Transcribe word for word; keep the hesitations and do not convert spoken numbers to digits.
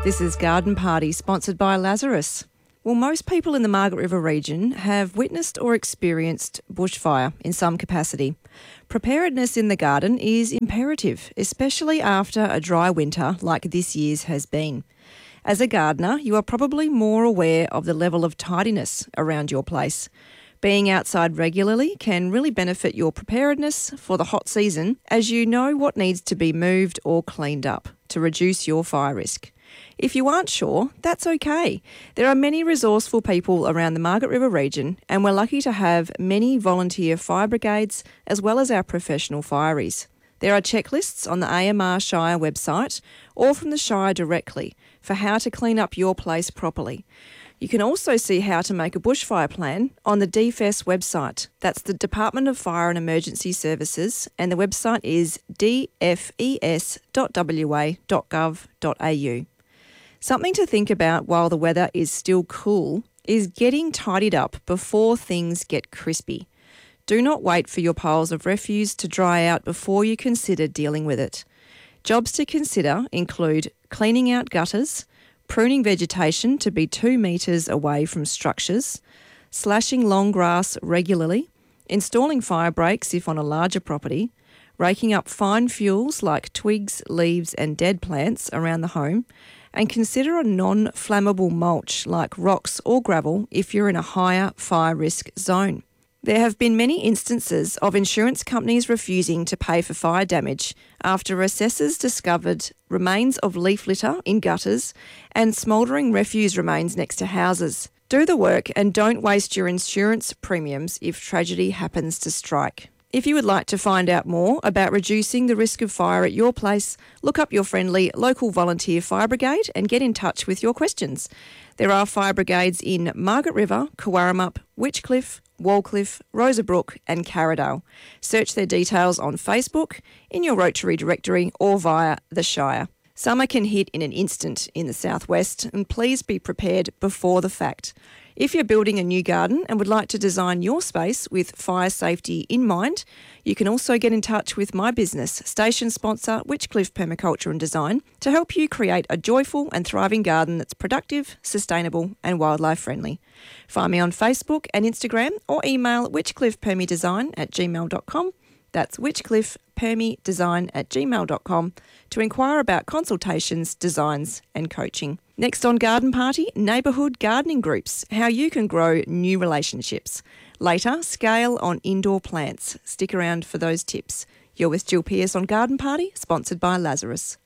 This is Garden Party, sponsored by Lazarus. Well, most people in the Margaret River region have witnessed or experienced bushfire in some capacity. Preparedness in the garden is imperative, especially after a dry winter like this year's has been. As a gardener, you are probably more aware of the level of tidiness around your place. Being outside regularly can really benefit your preparedness for the hot season, as you know what needs to be moved or cleaned up to reduce your fire risk. If you aren't sure, that's okay. There are many resourceful people around the Margaret River region, and we're lucky to have many volunteer fire brigades as well as our professional fireys. There are checklists on the A M R Shire website or from the Shire directly for how to clean up your place properly. You can also see how to make a bushfire plan on the D F E S website. That's the Department of Fire and Emergency Services, and the website is d f e s dot w a dot gov dot a u. Something to think about while the weather is still cool is getting tidied up before things get crispy. Do not wait for your piles of refuse to dry out before you consider dealing with it. Jobs to consider include cleaning out gutters, pruning vegetation to be two metres away from structures, slashing long grass regularly, installing fire breaks if on a larger property, raking up fine fuels like twigs, leaves and dead plants around the home, and consider a non-flammable mulch like rocks or gravel if you're in a higher fire risk zone. There have been many instances of insurance companies refusing to pay for fire damage after assessors discovered remains of leaf litter in gutters and smouldering refuse remains next to houses. Do the work and don't waste your insurance premiums if tragedy happens to strike. If you would like to find out more about reducing the risk of fire at your place, look up your friendly local volunteer fire brigade and get in touch with your questions. There are fire brigades in Margaret River, Cowarumup, Witchcliffe, Wallcliffe, Rosabrook and Carradale. Search their details on Facebook, in your Rotary directory or via the Shire. Summer can hit in an instant in the southwest, and please be prepared before the fact. If you're building a new garden and would like to design your space with fire safety in mind, you can also get in touch with my business, station sponsor Witchcliffe Permaculture and Design, to help you create a joyful and thriving garden that's productive, sustainable and wildlife friendly. Find me on Facebook and Instagram or email witchcliffepermidesign at gmail dot com. That's witchcliffepermidesign at gmail dot com to inquire about consultations, designs and coaching. Next on Garden Party, neighbourhood gardening groups, how you can grow new relationships. Later, scale on indoor plants. Stick around for those tips. You're with Jill Pearce on Garden Party, sponsored by Lazarus.